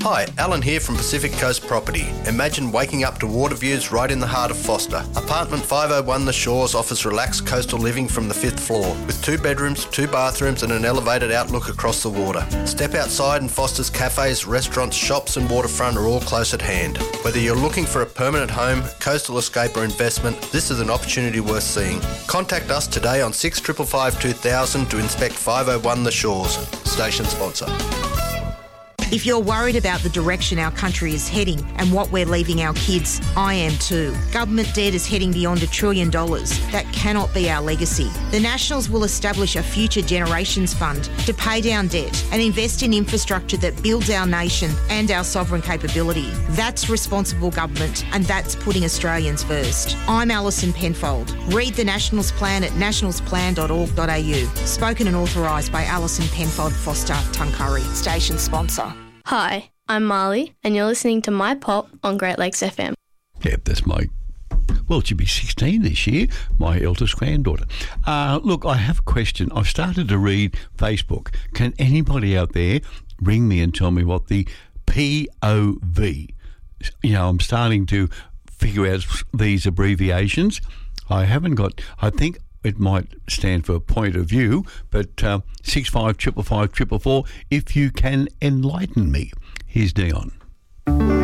Hi, Alan here from Pacific Coast Property. Imagine waking up to water views right in the heart of Foster. Apartment 501 The Shores offers relaxed coastal living from the 5th floor with 2 bedrooms, 2 bathrooms and an elevated outlook across the water. Step outside and Foster's cafes, restaurants, shops and waterfront are all close at hand. Whether you're looking for a permanent home, coastal escape or investment, this is an opportunity worth seeing. Contact us today on 6555 2000 to inspect 501 The Shores. Station sponsor. If you're worried about the direction our country is heading and what we're leaving our kids, I am too. Government debt is heading beyond $1 trillion. That cannot be our legacy. The Nationals will establish a Future Generations Fund to pay down debt and invest in infrastructure that builds our nation and our sovereign capability. That's responsible government and that's putting Australians first. I'm Alison Penfold. Read the Nationals Plan at nationalsplan.org.au. Spoken and authorised by Alison Penfold Foster, Tuncurry. Station sponsor. Hi, I'm Marley, and you're listening to My Pop on Great Lakes FM. Yep, that's my... Well, she'll be 16 this year, my eldest granddaughter. Look, I have a question. I've started to read Facebook. Can anybody out there ring me and tell me what the POV... I'm starting to figure out these abbreviations. I haven't got... I think it might stand for point of view, but 6555 444, if you can enlighten me. Here's Dion.